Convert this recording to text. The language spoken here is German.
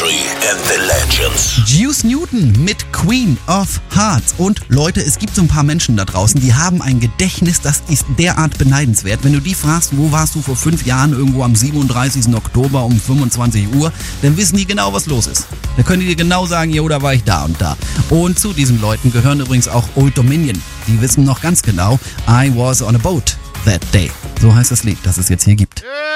History and the Legends. Juice Newton mit Queen of Hearts. Und Leute, es gibt so ein paar Menschen da draußen, die haben ein Gedächtnis, das ist derart beneidenswert. Wenn du die fragst, wo warst du vor 5 Jahren irgendwo am 37. Oktober um 25 Uhr, dann wissen die genau, was los ist. Da können die dir genau sagen, jo, da war ich da und da. Und zu diesen Leuten gehören übrigens auch Old Dominion. Die wissen noch ganz genau, I was on a boat that day. So heißt das Lied, das es jetzt hier gibt.